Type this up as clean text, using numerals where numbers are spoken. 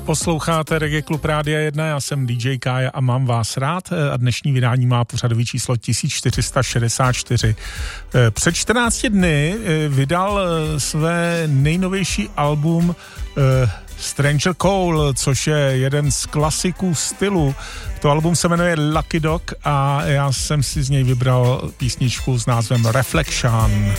Posloucháte Reggae Klub Rádia 1, já jsem DJ Kája a mám vás rád a dnešní vydání má pořadový číslo 1464. Před 14 dny vydal své nejnovější album Stranger Cole, což je jeden z klasiků stylu. To album se jmenuje Lucky Dog a já jsem si z něj vybral písničku s názvem Reflection.